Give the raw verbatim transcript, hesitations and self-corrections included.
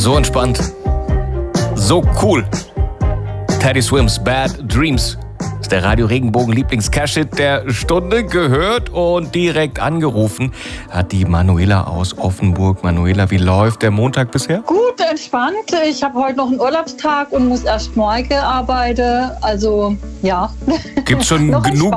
So entspannt. So cool. Teddy Swims Bad Dreams ist der Radio Regenbogen Lieblings-Cash-Hit der Stunde, gehört und direkt angerufen hat die Manuela aus Offenburg. Manuela, wie läuft der Montag bisher? Gut, entspannt. Ich habe heute noch einen Urlaubstag und muss erst morgen arbeiten. Also, ja. Gibt's schon Noch genug